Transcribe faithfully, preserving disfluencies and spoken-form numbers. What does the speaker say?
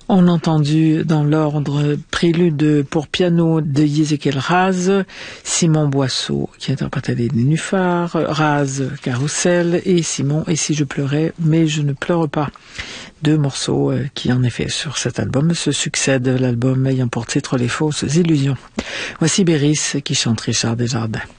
On a entendu dans l'ordre Prélude pour piano de Yézéchiel Raz, Simon Boisseau qui interprétait les nénuphars, Raz Carrousel et Simon Et si je pleurais, mais je ne pleure pas. Deux morceaux qui en effet sur cet album se succèdent, l'album ayant pour titre Les fausses illusions. Voici Béris qui chante Richard Desjardins.